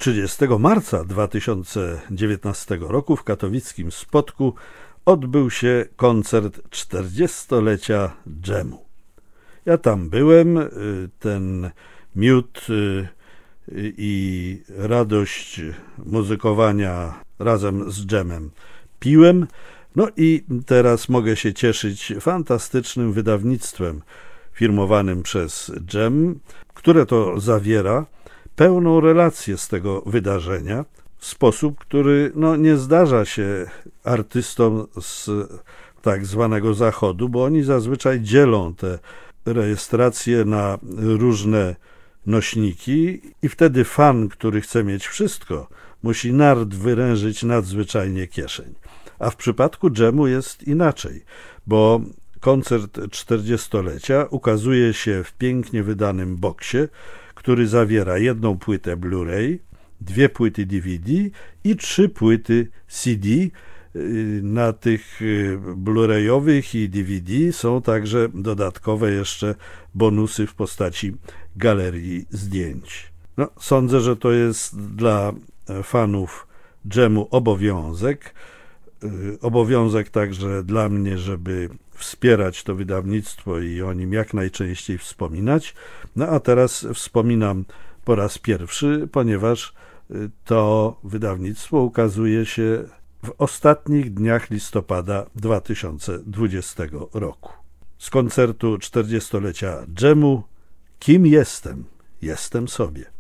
30 marca 2019 roku w katowickim Spodku odbył się koncert 40-lecia dżemu. Ja tam byłem, ten miód i radość muzykowania razem z dżemem piłem. No i teraz mogę się cieszyć fantastycznym wydawnictwem firmowanym przez dżem, które to zawiera pełną relację z tego wydarzenia w sposób, który nie zdarza się artystom z tak zwanego zachodu, bo oni zazwyczaj dzielą te rejestracje na różne nośniki i wtedy fan, który chce mieć wszystko, musi wyrężyć nadzwyczajnie kieszeń. A w przypadku dżemu jest inaczej, bo koncert 40-lecia ukazuje się w pięknie wydanym boksie, który zawiera 1 płytę Blu-ray, 2 płyty DVD i 3 płyty CD. Na tych Blu-rayowych i DVD są także dodatkowe jeszcze bonusy w postaci galerii zdjęć. Sądzę, że to jest dla fanów dżemu obowiązek także dla mnie, żeby wspierać to wydawnictwo i o nim jak najczęściej wspominać. A teraz wspominam po raz pierwszy, ponieważ to wydawnictwo ukazuje się w ostatnich dniach listopada 2020 roku. Z koncertu 40-lecia dżemu Kim jestem? Jestem sobie.